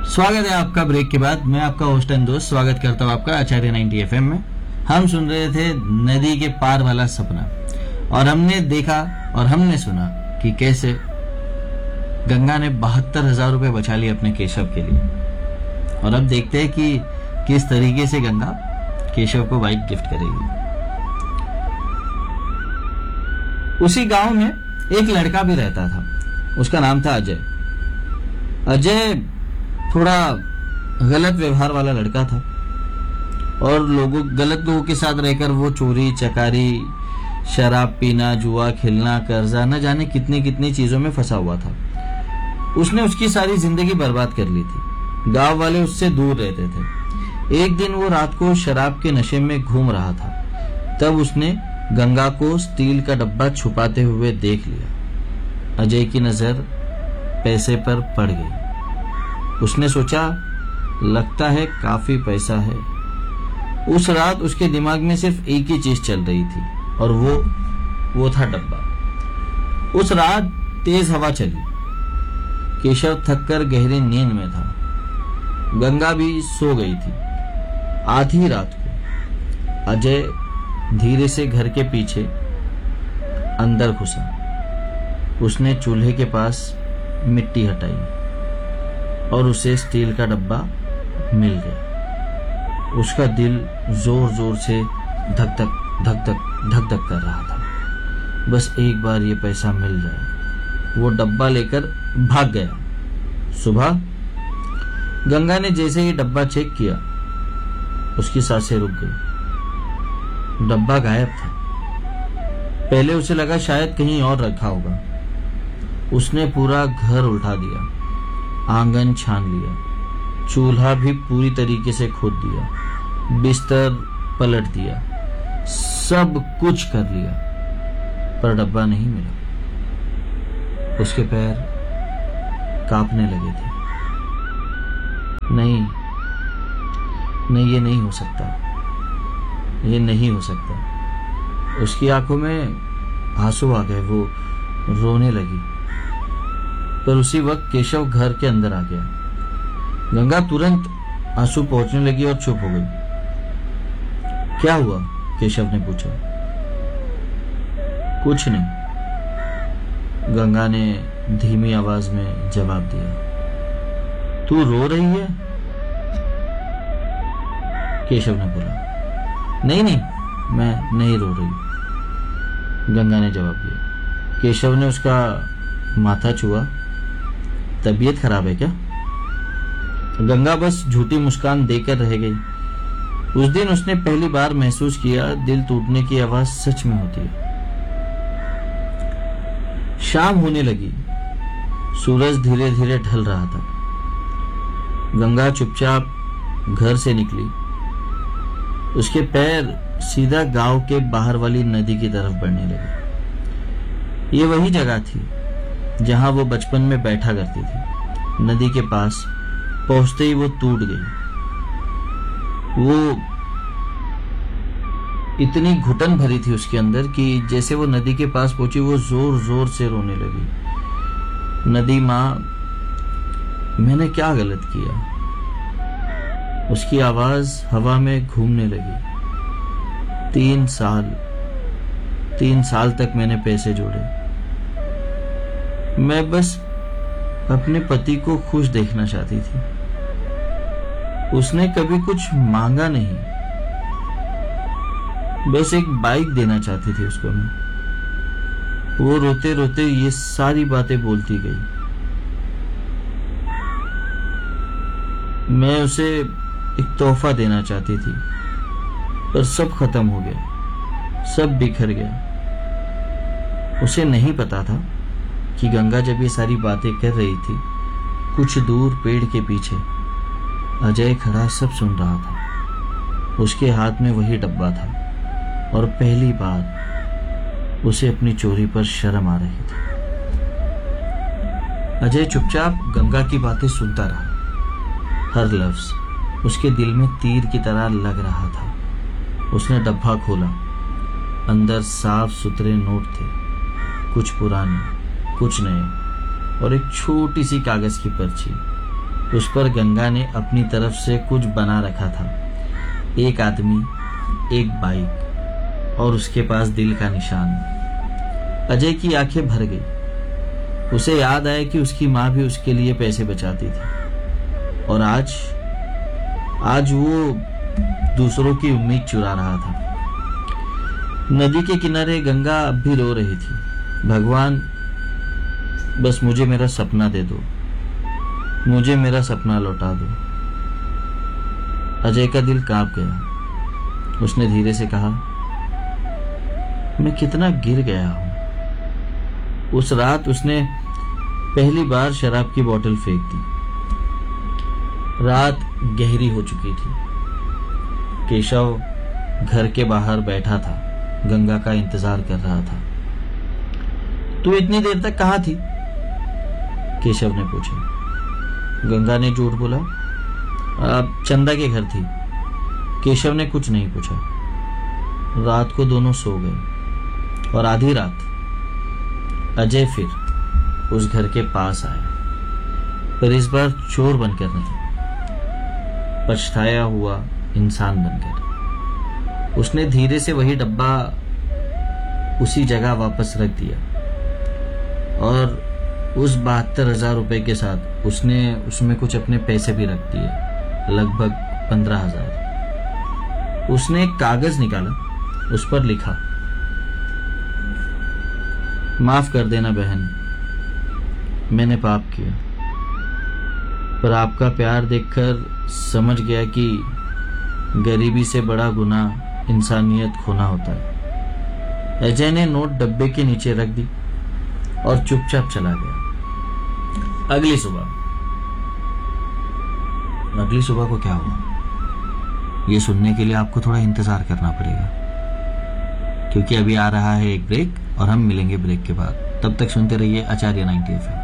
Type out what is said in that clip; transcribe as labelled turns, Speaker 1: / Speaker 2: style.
Speaker 1: स्वागत है आपका ब्रेक के बाद। मैं आपका होस्ट एंड दोस्त स्वागत करता हूँ आपका आचार्य 90 FM में। हम सुन रहे थे नदी के पार वाला सपना और हमने देखा और हमने सुना कि कैसे गंगा ने 72,000 रुपए बचा लिए अपने केशव के लिए। और अब देखते हैं कि किस तरीके से गंगा केशव को बाइक गिफ्ट करेगी। उसी गांव में एक लड़का भी रहता था, उसका नाम था अजय। अजय थोड़ा गलत व्यवहार वाला लड़का था और गलत लोगों के साथ रहकर वो चोरी चकारी, शराब पीना, जुआ खेलना, कर्जा, न जाने कितनी कितनी चीजों में फंसा हुआ था। उसने उसकी सारी जिंदगी बर्बाद कर ली थी। गांव वाले उससे दूर रहते थे। एक दिन वो रात को शराब के नशे में घूम रहा था, तब उसने गंगा को स्टील का डब्बा छुपाते हुए देख लिया। अजय की नजर पैसे पर पड़ गई। उसने सोचा, लगता है काफी पैसा है। उस रात उसके दिमाग में सिर्फ एक ही चीज चल रही थी और वो था डब्बा। उस रात तेज हवा चली। केशव थककर गहरी नींद में था। गंगा भी सो गई थी। आधी रात को अजय धीरे से घर के पीछे अंदर घुसा। उसने चूल्हे के पास मिट्टी हटाई और उसे स्टील का डब्बा मिल गया। उसका दिल जोर जोर से धक धक धक धक धक धक कर रहा था। बस एक बार ये पैसा मिल जाए। वो डब्बा लेकर भाग गया। सुबह गंगा ने जैसे ही डब्बा चेक किया, उसकी सांसें रुक गई। डब्बा गायब था। पहले उसे लगा शायद कहीं और रखा होगा। उसने पूरा घर उल्टा दिया, आंगन छान लिया, चूल्हा भी पूरी तरीके से खोद दिया, बिस्तर पलट दिया, सब कुछ कर लिया, पर डब्बा नहीं मिला। उसके पैर कांपने लगे थे। नहीं, ये नहीं हो सकता, ये नहीं हो सकता। उसकी आंखों में आंसू आ गए। वो रोने लगी। पर उसी वक्त केशव घर के अंदर आ गया। गंगा तुरंत आंसू पहुंचने लगी और चुप हो गई। क्या हुआ? केशव ने पूछा। कुछ नहीं, गंगा ने धीमी आवाज में जवाब दिया। तू रो रही है? केशव ने बोला। नहीं, मैं नहीं रो रही, गंगा ने जवाब दिया। केशव ने उसका माथा छुआ। तबीयत खराब है क्या? गंगा बस झूठी मुस्कान देकर रह गई। उस दिन उसने पहली बार महसूस किया दिल टूटने की आवाज सच में होती है। शाम होने लगी। सूरज धीरे धीरे ढल रहा था। गंगा चुपचाप घर से निकली। उसके पैर सीधा गांव के बाहर वाली नदी की तरफ बढ़ने लगे। ये वही जगह थी जहां वो बचपन में बैठा करती थी। नदी के पास पहुंचते ही वो टूट गई। वो इतनी घुटन भरी थी उसके अंदर कि जैसे वो नदी के पास पहुंची, वो जोर जोर से रोने लगी। नदी माँ, मैंने क्या गलत किया? उसकी आवाज हवा में घूमने लगी। 3 साल तक मैंने पैसे जोड़े। मैं बस अपने पति को खुश देखना चाहती थी। उसने कभी कुछ मांगा नहीं, बस एक बाइक देना चाहती थी उसको मैं। वो रोते रोते ये सारी बातें बोलती गई। मैं उसे एक तोहफा देना चाहती थी, पर सब खत्म हो गया, सब बिखर गया। उसे नहीं पता था कि गंगा जब ये सारी बातें कर रही थी, कुछ दूर पेड़ के पीछे अजय खड़ा सब सुन रहा था। उसके हाथ में वही डब्बा था और पहली बार उसे अपनी चोरी पर शर्म आ रही थी। अजय चुपचाप गंगा की बातें सुनता रहा। हर लफ्ज उसके दिल में तीर की तरह लग रहा था। उसने डब्बा खोला। अंदर साफ सुथरे नोट थे, कुछ पुराने, कुछ नए, और एक छोटी सी कागज की पर्ची। उस पर गंगा ने अपनी तरफ से कुछ बना रखा था, एक आदमी, एक बाइक और उसके पास दिल का निशान। अजय की आंखें भर गई। उसे याद आया कि उसकी माँ भी उसके लिए पैसे बचाती थी और आज वो दूसरों की उम्मीद चुरा रहा था। नदी के किनारे गंगा अब भी रो रही थी। भगवान, बस मुझे मेरा सपना दे दो, मुझे मेरा सपना लौटा दो। अजय का दिल कांप गया। उसने धीरे से कहा, मैं कितना गिर गया हूं। उस रात उसने पहली बार शराब की बोतल फेंक दी। रात गहरी हो चुकी थी। केशव घर के बाहर बैठा था, गंगा का इंतजार कर रहा था। तू इतनी देर तक कहाँ थी? केशव ने पूछा। गंगा ने झूठ बोला, चंदा के घर थी। केशव ने कुछ नहीं पूछा। रात को दोनों सो गए और आधी रात अजय फिर उस घर के पास आया, पर इस बार चोर बनकर नहीं, पछताया हुआ इंसान बनकर। उसने धीरे से वही डब्बा उसी जगह वापस रख दिया और उस 72,000 रुपए के साथ उसने उसमें कुछ अपने पैसे भी रख दिए, लगभग 15,000। उसने एक कागज निकाला, उस पर लिखा, माफ कर देना बहन, मैंने पाप किया, पर आपका प्यार देखकर समझ गया कि गरीबी से बड़ा गुनाह इंसानियत खोना होता है। अजय ने नोट डब्बे के नीचे रख दी और चुपचाप चला गया। अगली सुबह को क्या हुआ, ये सुनने के लिए आपको थोड़ा इंतजार करना पड़ेगा, क्योंकि अभी आ रहा है एक ब्रेक और हम मिलेंगे ब्रेक के बाद। तब तक सुनते रहिए आचार्य 90 FM।